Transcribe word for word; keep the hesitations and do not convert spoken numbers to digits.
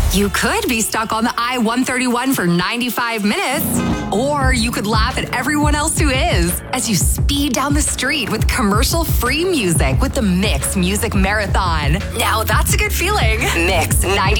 You could be stuck on the I one thirty-one for ninety-five minutes. Or you could laugh at everyone else who is as you speed down the street with commercial-free music with the Mix Music Marathon. Now that's a good feeling. Mix ninety.